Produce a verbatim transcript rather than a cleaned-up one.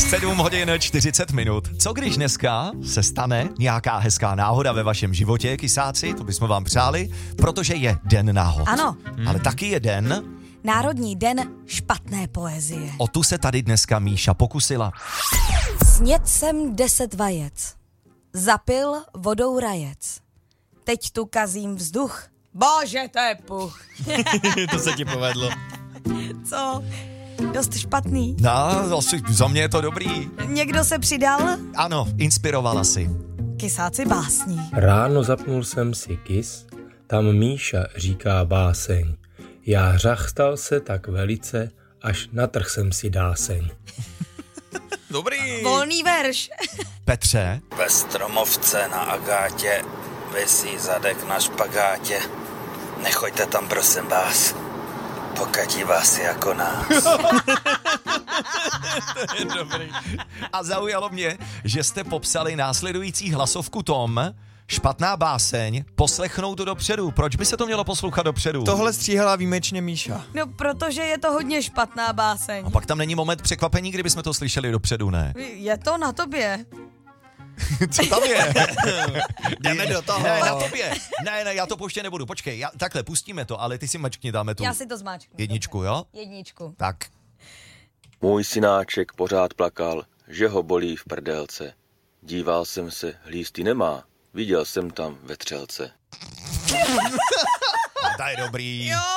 sedm hodin čtyřicet minut. Co když dneska se stane nějaká hezká náhoda ve vašem životě, kysáci, to bychom vám přáli, protože je den náhod. Ano. Hmm. Ale taky je den... Národní den špatné poezie. O tu se tady dneska Míša pokusila. Snědl jsem deset vajec. Zapil vodou rajec. Teď tu kazím vzduch. Bože, to je puch. To se ti povedlo. Co? Dost špatný. No, asi za mě je to dobrý. Někdo se přidal? Ano, inspirovala si. Kysáci básní. Ráno zapnul jsem si kys, tam Míša říká báseň. Já řachtal se tak velice, až natrh jsem si dáseň. Dobrý. Volný verš. Petře. Ve stromovce na agátě visí zadek na špagátě. Nechoďte tam, prosím vás. Pokatí vás jako nás. To je dobrý. A zaujalo mě, že jste popsali následující hlasovku tom, špatná báseň, poslechnout to dopředu. Proč by se to mělo poslouchat dopředu? Tohle stříhala výjimečně Míša. No, protože je to hodně špatná báseň. A pak tam není moment překvapení, kdyby jsme to slyšeli dopředu, ne? Je to na tobě. Co tam je? Jdeme do toho. Ne, na tobě. Ne, ne, já to pouště nebudu. Počkej, já, takhle, pustíme to, ale ty si mačkni, dáme tu Já si to zmáčknu. jedničku, jo? Jedničku. Tak. Můj synáček pořád plakal, že ho bolí v prdelce. Díval jsem se, hlísty nemá, viděl jsem tam vetřelce. To je dobrý. Jo.